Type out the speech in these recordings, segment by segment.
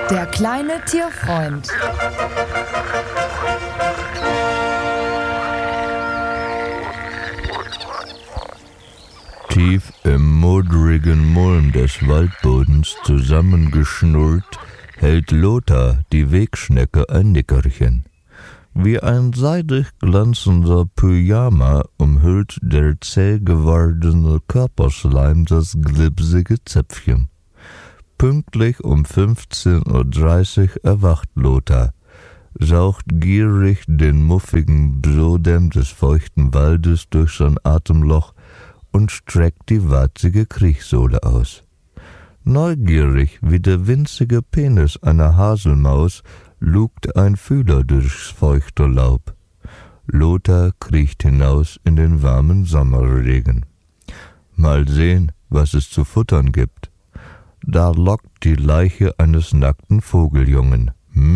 Der kleine Tierfreund. Tief im modrigen Mulm des Waldbodens zusammengeschnurrt, hält Lothar, die Wegschnecke, ein Nickerchen. Wie ein seidig glänzender Pyjama umhüllt der zäh gewordene Körperschleim das glibsige Zäpfchen. Pünktlich um 15:30 Uhr erwacht Lothar, saugt gierig den muffigen Brodem des feuchten Waldes durch sein Atemloch und streckt die warzige Kriechsohle aus. Neugierig wie der winzige Penis einer Haselmaus lugt ein Fühler durchs feuchte Laub. Lothar kriecht hinaus in den warmen Sommerregen. Mal sehen, was es zu futtern gibt. Da lockt die Leiche eines nackten Vogeljungen.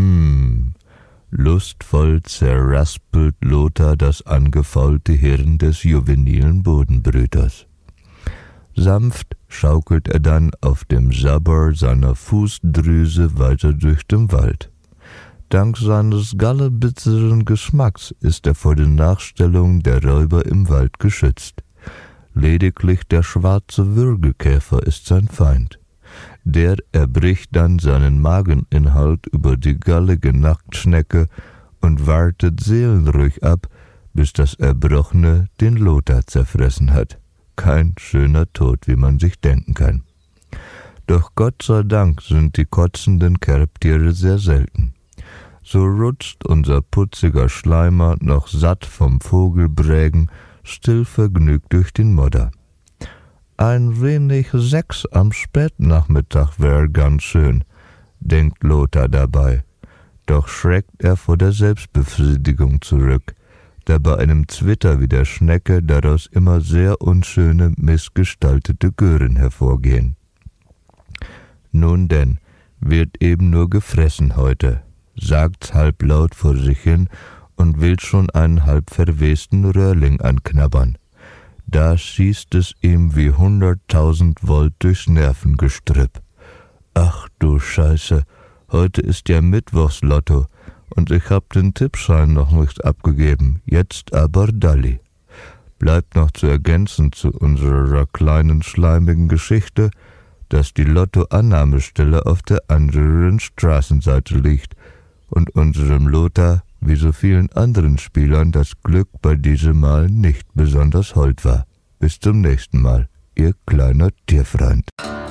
Lustvoll zerraspelt Lothar das angefaulte Hirn des juvenilen Bodenbrüters. Sanft schaukelt er dann auf dem Sabber seiner Fußdrüse weiter durch den Wald. Dank seines gallebitzeren Geschmacks ist er vor den Nachstellungen der Räuber im Wald geschützt. Lediglich der schwarze Würgekäfer ist sein Feind. Der erbricht dann seinen Mageninhalt über die gallige Nacktschnecke und wartet seelenruhig ab, bis das Erbrochene den Lothar zerfressen hat. Kein schöner Tod, wie man sich denken kann. Doch Gott sei Dank sind die kotzenden Kerbtiere sehr selten. So rutscht unser putziger Schleimer noch satt vom Vogelbrägen stillvergnügt durch den Modder. Ein wenig Sex am Spätnachmittag wär ganz schön, denkt Lothar dabei. Doch schreckt er vor der Selbstbefriedigung zurück, da bei einem Zwitter wie der Schnecke daraus immer sehr unschöne, missgestaltete Gören hervorgehen. Nun denn, wird eben nur gefressen heute, sagt's halblaut vor sich hin und will schon einen halb verwesten Röhrling anknabbern. Da schießt es ihm wie 100.000 Volt durchs Nervengestrüpp. Ach du Scheiße, heute ist ja Mittwochslotto und ich hab den Tippschein noch nicht abgegeben, jetzt aber Dalli. Bleibt noch zu ergänzen zu unserer kleinen schleimigen Geschichte, dass die Lottoannahmestelle auf der anderen Straßenseite liegt und unserem Lothar, wie so vielen anderen Spielern, das Glück bei diesem Mal nicht besonders hold war. Bis zum nächsten Mal, Ihr kleiner Tierfreund.